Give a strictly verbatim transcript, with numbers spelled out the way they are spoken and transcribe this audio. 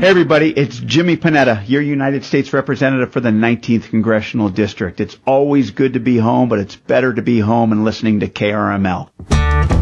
Hey everybody, it's Jimmy Panetta, your United States Representative for the nineteenth Congressional District. It's always good to be home, but it's better to be home and listening to K R M L.